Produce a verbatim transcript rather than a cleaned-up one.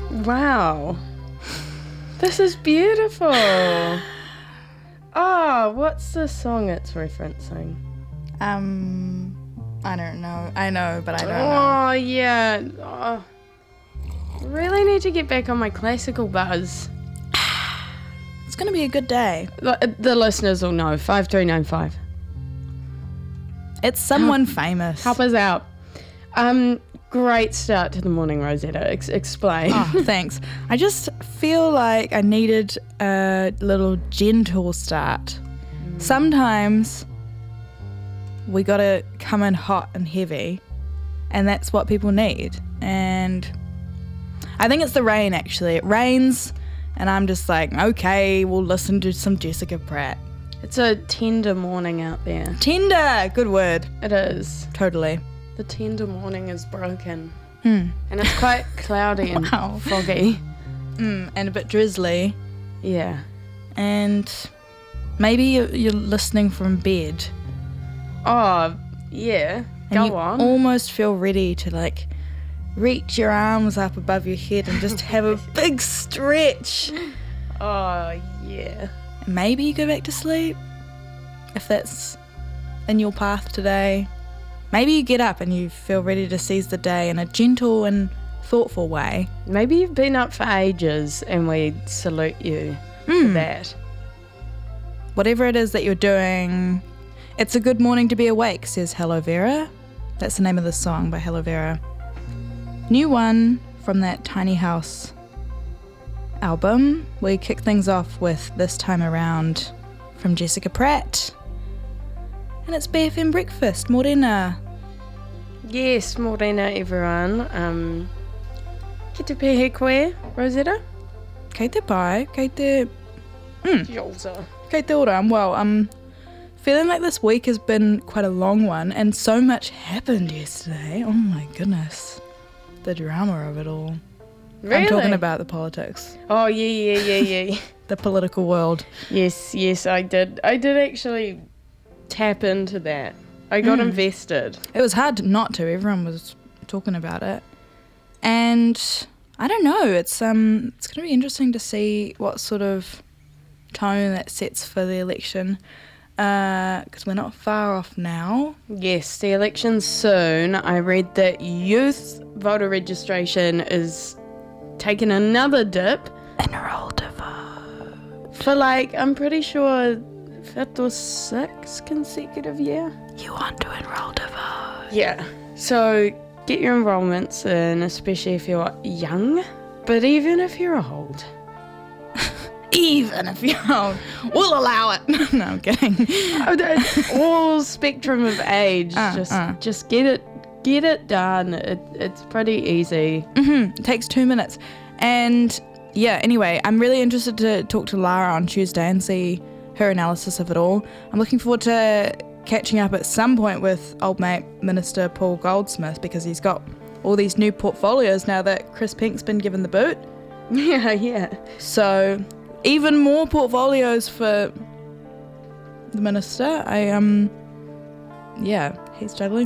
Wow. This is beautiful. Oh, what's the song it's referencing? Um, I don't know. I know, but I don't know. Oh, yeah. Oh. Really need to get back on my classical buzz. It's going to be a good day. The, the listeners will know. five three nine five. It's someone famous. Help us out. Um, great start to the morning, Rosetta. Ex- explain. Oh, thanks. I just feel like I needed a little gentle start. Mm. Sometimes we got to come in hot and heavy, and that's what people need. And I think it's the rain, actually. It rains, and I'm just like, okay, we'll listen to some Jessica Pratt. It's a tender morning out there. Tender! Good word. It is. Totally. The tender morning is broken. Hmm. And it's quite cloudy and wow. foggy. Mm, and a bit drizzly. Yeah. And maybe you're, you're listening from bed. Oh, yeah. And Go you on. almost feel ready to, like, reach your arms up above your head and just have a big stretch. Oh, yeah. Maybe you go back to sleep, if that's in your path today. Maybe you get up and you feel ready to seize the day in a gentle and thoughtful way. Maybe you've been up for ages and we salute you mm. for that. Whatever it is that you're doing, it's a good morning to be awake, says Hello Vera. That's the name of the song by Hello Vera. New one from that Tiny House album. We kick things off with This Time Around from Jessica Pratt. And it's B F M Breakfast, Morena. Yes, Morena everyone. Um, Ki te pehe koe, Rosetta? Kei te pai, kei te... Mm. Yolza. Kei te ora. Well, I'm feeling like this week has been quite a long one and so much happened yesterday. Oh my goodness. The drama of it all. Really? I'm talking about the politics. Oh, yeah, yeah, yeah, yeah. The political world. Yes, yes, I did. I did actually tap into that. I got mm. invested. It was hard not to. Everyone was talking about it. And I don't know. It's um, it's going to be interesting to see what sort of tone that sets for the election. Because uh, we're not far off now. Yes, the election's soon. I read that youth voter registration is taking another dip. Enroll to vote. For like, I'm pretty sure, fifth or sixth consecutive year. You want to enroll to vote. Yeah. So get your enrollments in, especially if you're young. But even if you're old. Even if you're old, we'll allow it. No, I'm kidding. All spectrum of age. Uh, just uh. just get it get it done. It, it's pretty easy. Mm-hmm. It takes two minutes. And yeah, anyway, I'm really interested to talk to Lara on Tuesday and see her analysis of it all. I'm looking forward to catching up at some point with old mate Minister Paul Goldsmith because he's got all these new portfolios now that Chris Pink's been given the boot. Yeah, yeah. So even more portfolios for the minister. I um, yeah, he's juggling